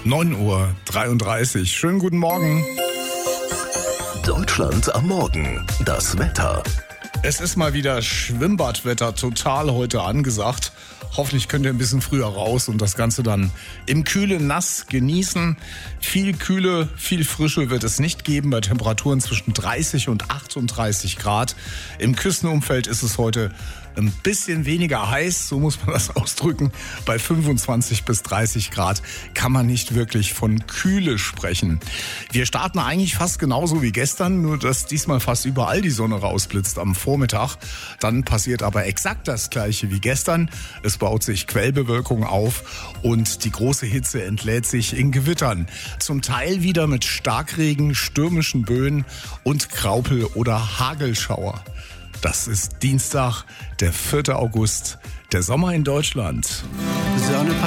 9:33 Uhr. Schönen guten Morgen. Deutschland am Morgen. Das Wetter. Es ist mal wieder Schwimmbadwetter total heute angesagt. Hoffentlich könnt ihr ein bisschen früher raus und das Ganze dann im Kühlen nass genießen. Viel Kühle, viel Frische wird es nicht geben bei Temperaturen zwischen 30 und 38 Grad. Im Küstenumfeld ist es heute ein bisschen weniger heiß, so muss man das ausdrücken. Bei 25 bis 30 Grad kann man nicht wirklich von Kühle sprechen. Wir starten eigentlich fast genauso wie gestern, nur dass diesmal fast überall die Sonne rausblitzt am Vormittag. Dann passiert aber exakt das Gleiche wie gestern. Es baut sich Quellbewölkung auf und die große Hitze entlädt sich in Gewittern. Zum Teil wieder mit Starkregen, stürmischen Böen und Graupel- oder Hagelschauer. Das ist Dienstag, der 4. August, der Sommer in Deutschland. Sonne